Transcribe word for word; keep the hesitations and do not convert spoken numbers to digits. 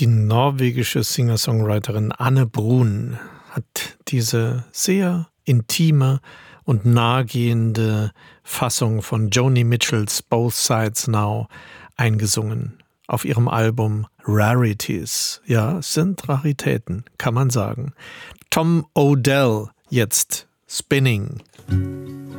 Die norwegische Singer-Songwriterin Anne Brun hat diese sehr intime und nahegehende Fassung von Joni Mitchells Both Sides Now eingesungen auf ihrem Album Rarities. Ja, es sind Raritäten, kann man sagen. Tom Odell jetzt Spinning.